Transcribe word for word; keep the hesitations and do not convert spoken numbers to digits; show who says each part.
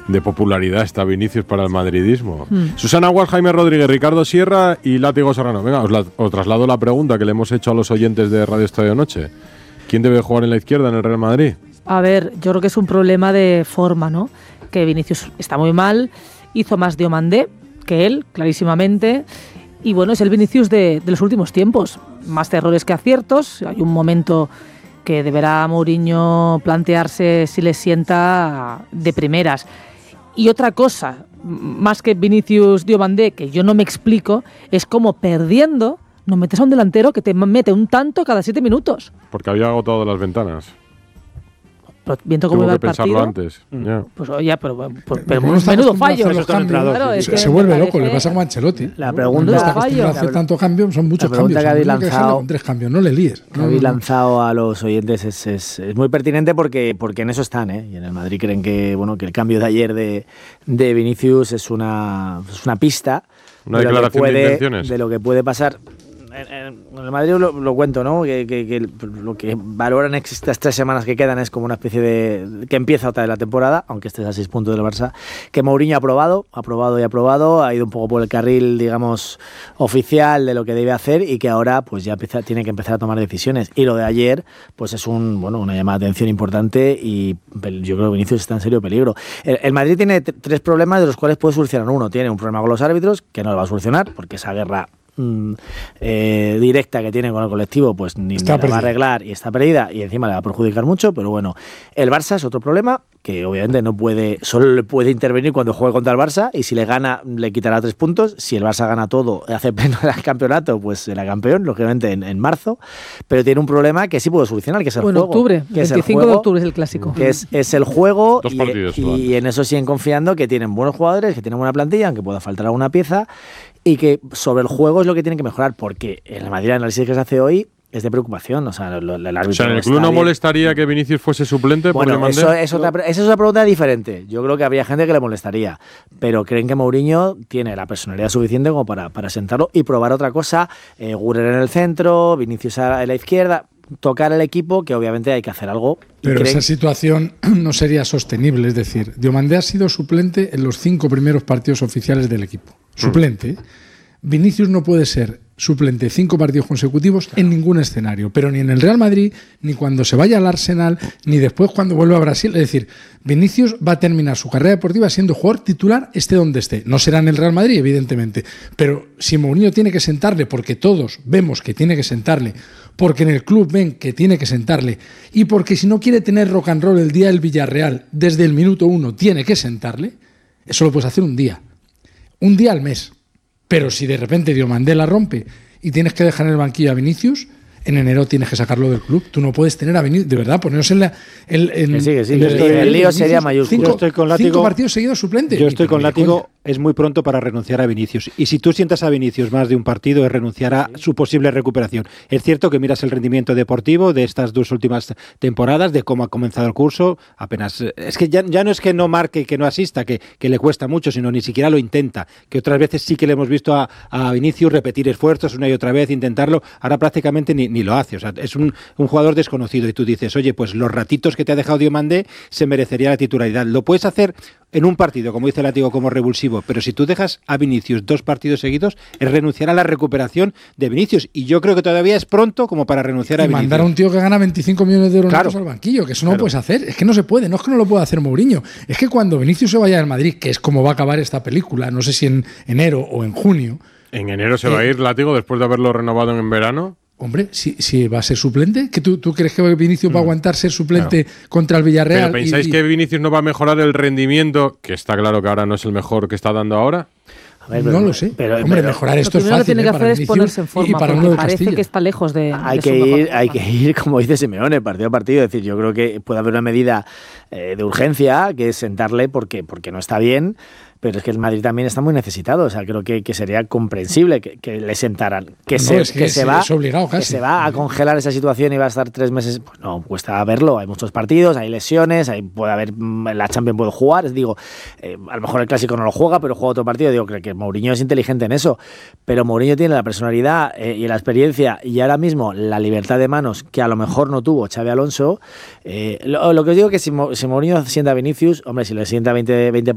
Speaker 1: de popularidad está Vinicius para el madridismo. Mm. Susana Aguas, Jaime Rodríguez, Ricardo Sierra y Látigo Serrano. Venga, os, la, os traslado la pregunta que le hemos hecho a los oyentes de Radio Estadio Noche. ¿Quién debe jugar en la izquierda en el Real Madrid?
Speaker 2: A ver, yo creo que es un problema de forma, ¿no? Que Vinicius está muy mal, hizo más Diomandé que él, clarísimamente. Y bueno, es el Vinicius de, de los últimos tiempos. Más errores que aciertos. Hay un momento que deberá Mourinho plantearse si le sienta de primeras. Y otra cosa, más que Vinicius Diomandé, que yo no me explico, es cómo perdiendo no metes a un delantero que te mete un tanto cada siete minutos.
Speaker 1: Porque había agotado las ventanas.
Speaker 2: Pero viendo cómo
Speaker 1: Tuvo
Speaker 2: iba el
Speaker 1: que pensarlo
Speaker 2: partido,
Speaker 1: antes. Mm. Yeah.
Speaker 2: Pues oye, pero, pero, pero, pero menudo fallo.
Speaker 3: Claro, es se, que se vuelve loco, le pasa como a Ancelotti.
Speaker 4: La pregunta
Speaker 3: no está acostumbrado a hacer tanto cambio, son muchos
Speaker 4: la
Speaker 3: cambios.
Speaker 4: Que habéis lanzado,
Speaker 3: con tres cambios, no le líes.
Speaker 4: Que habéis lanzado a los oyentes es, es, es muy pertinente porque, porque en eso están, ¿eh? Y en el Madrid creen que, bueno, que el cambio de ayer de, de Vinicius es una, es una pista
Speaker 1: una
Speaker 4: de,
Speaker 1: declaración
Speaker 4: lo que puede,
Speaker 1: de intenciones.
Speaker 4: de lo que puede pasar. En el Madrid lo, lo cuento, ¿no? Que, que, que lo que valoran estas tres semanas que quedan es como una especie de... que empieza otra de la temporada, aunque estés a seis puntos del Barça, que Mourinho ha aprobado, ha aprobado y ha aprobado, ha ido un poco por el carril, digamos, oficial de lo que debe hacer y que ahora pues ya empieza, tiene que empezar a tomar decisiones. Y lo de ayer, pues es un bueno una llamada de atención importante y yo creo que Vinicius está en serio peligro. El, el Madrid tiene t- tres problemas de los cuales puede solucionar uno. Tiene un problema con los árbitros, que no lo va a solucionar, porque esa guerra... Eh, directa que tiene con el colectivo pues ni la va a arreglar y está perdida y encima le va a perjudicar mucho, pero bueno, el Barça es otro problema que obviamente no puede, solo le puede intervenir cuando juegue contra el Barça y si le gana le quitará tres puntos, si el Barça gana todo hace pleno el campeonato pues será campeón, lógicamente en, en marzo, pero tiene un problema que sí puede solucionar, que es el
Speaker 2: bueno,
Speaker 4: juego.
Speaker 2: Octubre,
Speaker 4: que
Speaker 2: veinticinco
Speaker 4: es el juego,
Speaker 2: de octubre es el clásico.
Speaker 4: Que es, es el juego
Speaker 1: Dos
Speaker 4: y,
Speaker 1: partidos,
Speaker 4: y, y en eso siguen confiando que tienen buenos jugadores, que tienen buena plantilla, aunque pueda faltar alguna pieza y que sobre el juego es lo que tienen que mejorar, porque en la mayoría de análisis que se hace hoy es de preocupación. O sea, el, el árbitro.
Speaker 1: O sea, ¿en el club no molestaría que Vinicius fuese suplente?
Speaker 4: Bueno,
Speaker 1: por
Speaker 4: eso es otra, esa es otra pregunta diferente. Yo creo que habría gente que le molestaría, pero creen que Mourinho tiene la personalidad suficiente como para, para sentarlo y probar otra cosa. Eh, Güler en el centro, Vinicius a la izquierda, tocar al equipo, que obviamente hay que hacer algo.
Speaker 3: Pero creen... esa situación no sería sostenible. Es decir, Diomandé ha sido suplente en los cinco primeros partidos oficiales del equipo. Suplente. Mm. Vinicius no puede ser suplente cinco partidos consecutivos en ningún escenario, pero ni en el Real Madrid, ni cuando se vaya al Arsenal, ni después cuando vuelva a Brasil. Es decir, Vinicius va a terminar su carrera deportiva siendo jugador titular, esté donde esté. No será en el Real Madrid, evidentemente, pero si Mourinho tiene que sentarle, porque todos vemos que tiene que sentarle, porque en el club ven que tiene que sentarle, y porque si no quiere tener rock and roll el día del Villarreal, desde el minuto uno tiene que sentarle, eso lo puedes hacer un día, un día al mes. Pero si de repente Diomandé la rompe y tienes que dejar en el banquillo a Vinicius, en enero tienes que sacarlo del club. Tú no puedes tener a Vinicius, de verdad, ponernos en la... El, en,
Speaker 4: que sí, que sí,
Speaker 3: en
Speaker 4: que el, el, el lío sería mayúsculo.
Speaker 5: Cinco, yo estoy con Látigo,
Speaker 3: cinco partidos seguidos suplente.
Speaker 5: Yo estoy con Látigo, es muy pronto para renunciar a Vinicius. Y si tú sientas a Vinicius más de un partido, es renunciar a su posible recuperación. Es cierto que miras el rendimiento deportivo de estas dos últimas temporadas, de cómo ha comenzado el curso, apenas... Es que ya, ya no es que no marque, que no asista, que, que le cuesta mucho, sino ni siquiera lo intenta. Que otras veces sí que le hemos visto a, a Vinicius repetir esfuerzos una y otra vez, intentarlo. Ahora prácticamente ni, ni lo hace. O sea, es un, un jugador desconocido y tú dices, oye, pues los ratitos que te ha dejado Diomandé se merecería la titularidad. Lo puedes hacer en un partido, como dice Látigo, como revulsivo, pero si tú dejas a Vinicius dos partidos seguidos, es renunciar a la recuperación de Vinicius, y yo creo que todavía es pronto como para renunciar
Speaker 3: y
Speaker 5: a Vinicius.
Speaker 3: Mandar a un tío que gana veinticinco millones de euros
Speaker 5: claro.
Speaker 3: al banquillo, que eso no
Speaker 5: claro.
Speaker 3: lo puedes hacer, es que no se puede, no es que no lo pueda hacer Mourinho, es que cuando Vinicius se vaya al Madrid, que es como va a acabar esta película, no sé si en enero o en junio.
Speaker 1: ¿En enero se
Speaker 3: eh,
Speaker 1: va a ir Látigo después de haberlo renovado en verano?
Speaker 3: Hombre, si, si va a ser suplente, ¿que tú, ¿tú crees que Vinicius mm. va a aguantar ser suplente claro. contra el Villarreal?
Speaker 1: ¿Pero pensáis
Speaker 3: y, y...
Speaker 1: que Vinicius no va a mejorar el rendimiento, que está claro que ahora no es el mejor que está dando ahora?
Speaker 3: A ver, pero, no lo sé. Pero, Hombre, pero, mejorar esto es fácil.
Speaker 2: Lo que tiene que
Speaker 3: ¿eh?
Speaker 2: hacer es ponerse en forma,
Speaker 3: y para
Speaker 2: porque
Speaker 3: uno
Speaker 2: parece
Speaker 3: Castilla.
Speaker 2: que está lejos de,
Speaker 4: hay
Speaker 2: de
Speaker 4: que
Speaker 2: su
Speaker 4: ir,
Speaker 2: mejor
Speaker 4: hay que ir, como dice Simeone, partido a partido. Es decir, yo creo que puede haber una medida eh, de urgencia, que es sentarle porque, porque no está bien. Pero es que el Madrid también está muy necesitado, o sea, creo que, que sería comprensible que, que le sentaran. Que, no, se, es que, que, se va,
Speaker 3: es obligado casi.
Speaker 4: que se va a congelar esa situación y va a estar tres meses. Pues no, cuesta verlo, hay muchos partidos, hay lesiones, hay, puede haber, la Champions puede jugar, digo, eh, a lo mejor el Clásico no lo juega, pero juega otro partido, digo, creo que Mourinho es inteligente en eso, pero Mourinho tiene la personalidad eh, y la experiencia y ahora mismo la libertad de manos que a lo mejor no tuvo Xabi Alonso. Eh, lo, lo que os digo es que si, si Mourinho sienta a Vinicius, hombre, si le sienta veinte, veinte